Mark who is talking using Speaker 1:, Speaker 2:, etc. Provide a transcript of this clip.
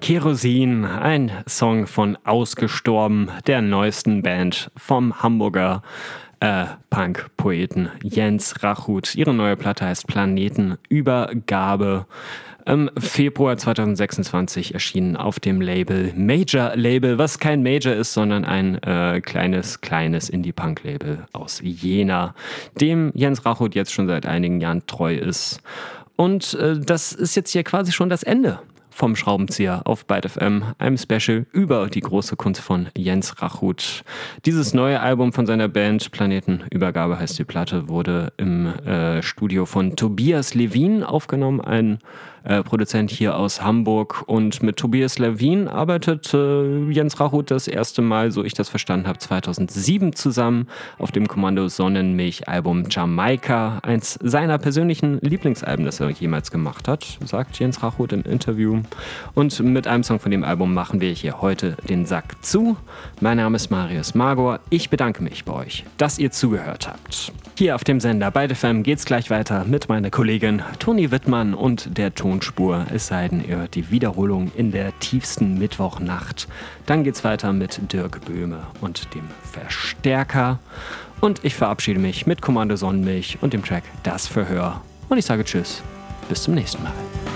Speaker 1: Kerosin, ein Song von Ausgestorben, der neuesten Band vom Hamburger Punk-Poeten Jens Rachut. Ihre neue Platte heißt Planetenübergabe. Im Februar 2026 erschienen auf dem Label Major Label, was kein Major ist, sondern ein kleines Indie-Punk-Label aus Jena, dem Jens Rachut jetzt schon seit einigen Jahren treu ist. Und das ist jetzt hier quasi schon das Ende vom Schraubenzieher auf Byte FM, einem Special über die große Kunst von Jens Rachut. Dieses neue Album von seiner Band, Planetenübergabe heißt die Platte, wurde im Studio von Tobias Levin aufgenommen, ein Produzent hier aus Hamburg. Und mit Tobias Levin arbeitet Jens Rachut das erste Mal, so ich das verstanden habe, 2007 zusammen auf dem Kommando Sonnenmilch-Album Jamaika, eins seiner persönlichen Lieblingsalben, das er jemals gemacht hat, sagt Jens Rachut im Interview. Und mit einem Song von dem Album machen wir hier heute den Sack zu. Mein Name ist Marius Magor. Ich bedanke mich bei euch, dass ihr zugehört habt. Hier auf dem Sender Byte FM geht's gleich weiter mit meiner Kollegin Toni Wittmann und der Tonspur, es sei denn, ihr hört die Wiederholung in der tiefsten Mittwochnacht. Dann geht's weiter mit Dirk Böhme und dem Verstärker. Und ich verabschiede mich mit Kommando Sonnenmilch und dem Track Das Verhör. Und ich sage Tschüss, bis zum nächsten Mal.